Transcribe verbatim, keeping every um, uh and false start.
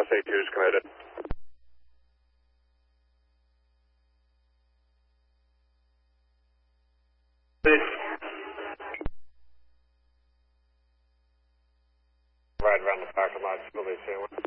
A two is committed. Right around the parking lot, still be seeing one.